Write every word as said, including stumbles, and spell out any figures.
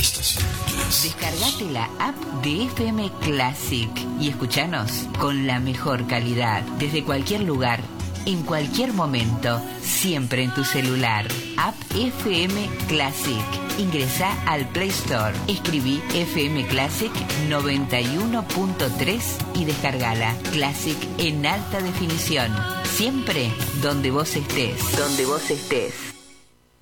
Descargate la app de F M Classic y escuchanos con la mejor calidad, desde cualquier lugar, en cualquier momento, siempre en tu celular. App F M Classic. Ingresá al Play Store, escribí F M Classic noventa y uno punto tres y descargala. Classic en alta definición. Siempre donde vos estés. Donde vos estés.